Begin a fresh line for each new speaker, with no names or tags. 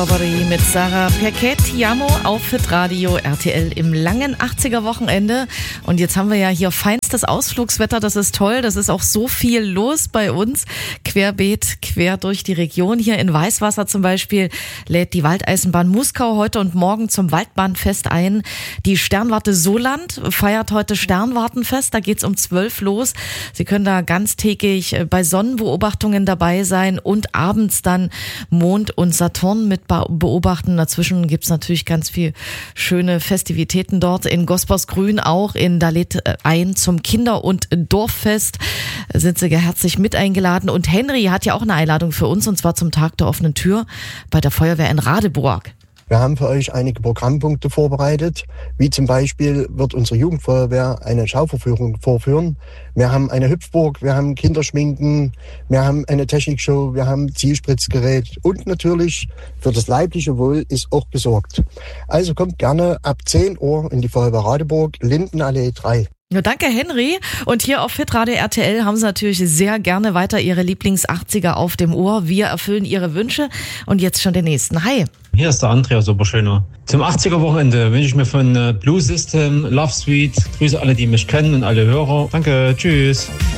Mit Sarah Perquet-Tiamo auf Hitradio RTL im langen 80er-Wochenende. Und jetzt haben wir ja hier feinstes Ausflugswetter, das ist toll. Das ist auch so viel los bei uns. Querbeet, quer durch die Region. Hier in Weißwasser zum Beispiel lädt die Waldeisenbahn Muskau heute und morgen zum Waldbahnfest ein. Die Sternwarte Soland feiert heute Sternwartenfest. Da geht's um 12 los. Sie können da ganztägig bei Sonnenbeobachtungen dabei sein und abends dann Mond und Saturn mit beobachten. Dazwischen gibt's natürlich ganz viel schöne Festivitäten dort. In Gospersgrün auch. Da lädt ein zum Kinder- und Dorffest. Sind Sie herzlich mit eingeladen. Und Henry hat ja auch eine Einladung für uns, und zwar zum Tag der offenen Tür bei der Feuerwehr in Radeburg.
Wir haben für euch einige Programmpunkte vorbereitet, wie zum Beispiel wird unsere Jugendfeuerwehr eine Schauverführung vorführen. Wir haben eine Hüpfburg, wir haben Kinderschminken, wir haben eine Technikshow, wir haben Zielspritzgerät und natürlich für das leibliche Wohl ist auch gesorgt. Also kommt gerne ab 10 Uhr in die Feuerwehr Radeburg, Lindenallee 3.
Ja, danke Henry. Und hier auf Hitradio RTL haben Sie natürlich sehr gerne weiter Ihre Lieblings-80er auf dem Ohr. Wir erfüllen Ihre Wünsche und jetzt schon den nächsten. Hi.
Hier ist der Andrea Superschöner. Zum 80er-Wochenende wünsche ich mir von Blue System, Love Suite. Grüße alle, die mich kennen und alle Hörer. Danke, tschüss.